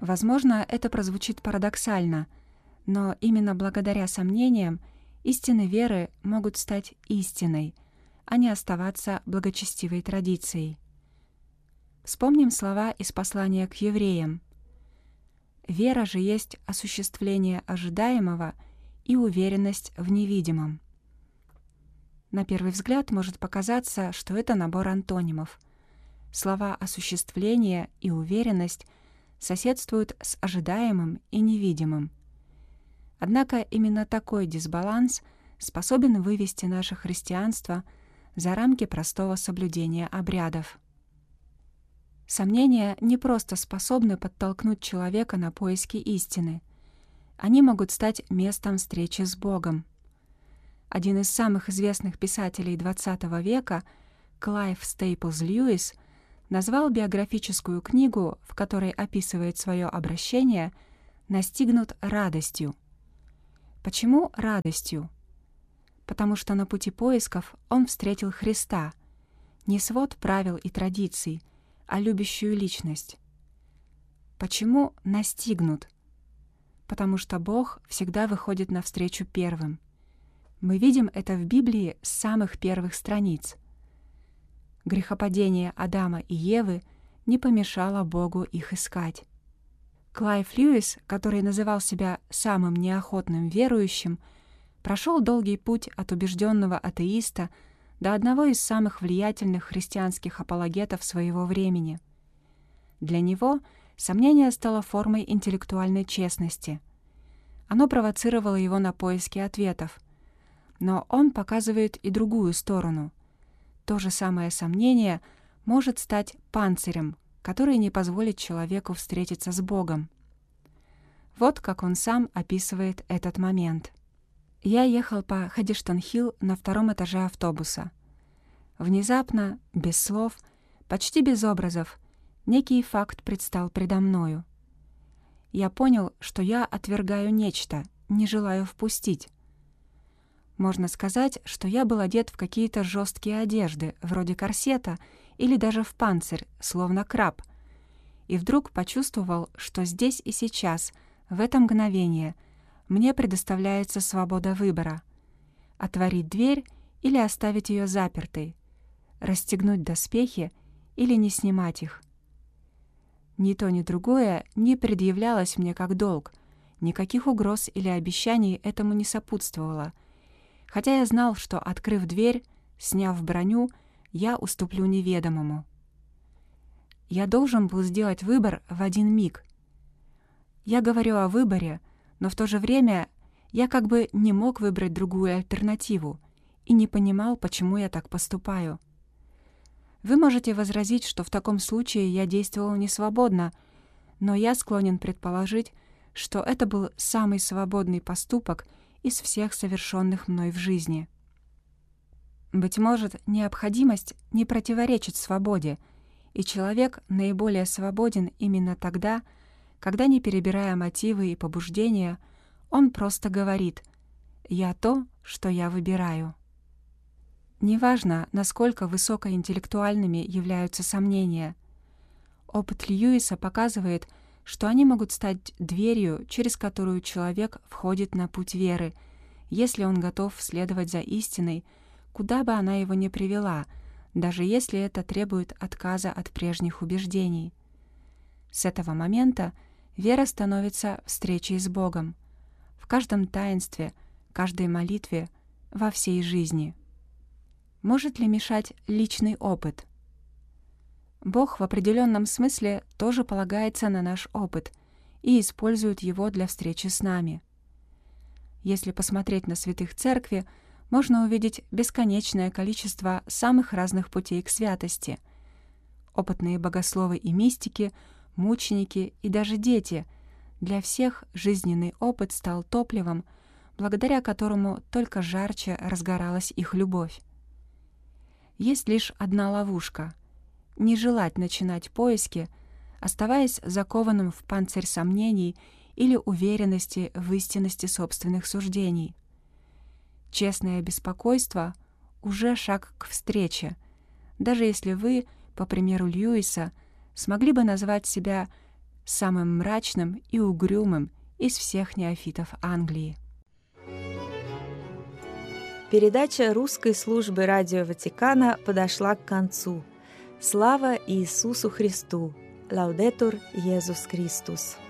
Возможно, это прозвучит парадоксально, но именно благодаря сомнениям истины веры могут стать истиной, а не оставаться благочестивой традицией. Вспомним слова из послания к евреям. «Вера же есть осуществление ожидаемого и уверенность в невидимом». На первый взгляд может показаться, что это набор антонимов. Слова «осуществление» и «уверенность» соседствуют с ожидаемым и невидимым. Однако именно такой дисбаланс способен вывести наше христианство за рамки простого соблюдения обрядов. Сомнения не просто способны подтолкнуть человека на поиски истины. Они могут стать местом встречи с Богом. Один из самых известных писателей XX века, Клайв Стейплз Льюис, назвал биографическую книгу, в которой описывает свое обращение, «Настигнут радостью». Почему радостью? Потому что на пути поисков он встретил Христа, не свод правил и традиций, а любящую личность. Почему настигнут? Потому что Бог всегда выходит навстречу первым. Мы видим это в Библии с самых первых страниц. Грехопадение Адама и Евы не помешало Богу их искать. Клайв Льюис, который называл себя самым неохотным верующим, прошел долгий путь от убежденного атеиста до одного из самых влиятельных христианских апологетов своего времени. Для него сомнение стало формой интеллектуальной честности. Оно провоцировало его на поиски ответов. Но он показывает и другую сторону. То же самое сомнение может стать панцирем, который не позволит человеку встретиться с Богом. Вот как он сам описывает этот момент. Я ехал по Хэддиштон-Хилл на 2-м этаже автобуса. Внезапно, без слов, почти без образов, некий факт предстал предо мною. Я понял, что я отвергаю нечто, не желаю впустить. Можно сказать, что я был одет в какие-то жесткие одежды, вроде корсета или даже в панцирь, словно краб, и вдруг почувствовал, что здесь и сейчас, в это мгновение, мне предоставляется свобода выбора — отворить дверь или оставить ее запертой, расстегнуть доспехи или не снимать их. Ни то, ни другое не предъявлялось мне как долг, никаких угроз или обещаний этому не сопутствовало, хотя я знал, что, открыв дверь, сняв броню, я уступлю неведомому. Я должен был сделать выбор в один миг. Я говорю о выборе, но в то же время я как бы не мог выбрать другую альтернативу и не понимал, почему я так поступаю. Вы можете возразить, что в таком случае я действовал несвободно, но я склонен предположить, что это был самый свободный поступок из всех совершенных мной в жизни. Быть может, необходимость не противоречит свободе, и человек наиболее свободен именно тогда, когда, не перебирая мотивы и побуждения, он просто говорит «я то, что я выбираю». Неважно, насколько высокоинтеллектуальными являются сомнения. Опыт Льюиса показывает, что они могут стать дверью, через которую человек входит на путь веры, если он готов следовать за истиной, куда бы она его ни привела, даже если это требует отказа от прежних убеждений. С этого момента вера становится встречей с Богом в каждом таинстве, каждой молитве, во всей жизни. Может ли мешать личный опыт? Бог в определенном смысле тоже полагается на наш опыт и использует его для встречи с нами. Если посмотреть на святых церкви, можно увидеть бесконечное количество самых разных путей к святости. Опытные богословы и мистики, мученики и даже дети — для всех жизненный опыт стал топливом, благодаря которому только жарче разгоралась их любовь. Есть лишь одна ловушка — не желать начинать поиски, оставаясь закованным в панцирь сомнений или уверенности в истинности собственных суждений. Честное беспокойство — уже шаг к встрече, даже если вы, по примеру Льюиса, смогли бы назвать себя самым мрачным и угрюмым из всех неофитов Англии. Передача русской службы Радио Ватикана подошла к концу. Слава Иисусу Христу! Лаудетур Иисус Христос!